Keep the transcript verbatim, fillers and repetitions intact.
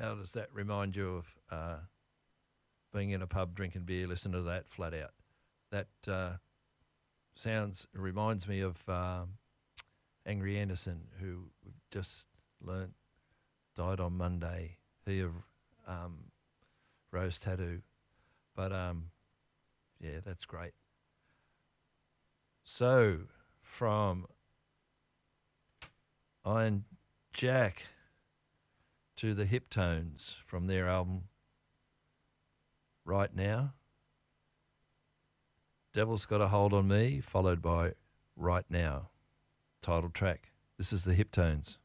How does that remind you of uh, being in a pub drinking beer, listen to that flat out? That uh, sounds, reminds me of um, Angry Anderson, who we've just learnt died on Monday. He of um, Rose Tattoo. But, um, yeah, that's great. So, from Iron Jack to the Hip Tones from their album Right Now. Devil's Got a Hold on Me, followed by Right Now, title track. This is the Hip Tones.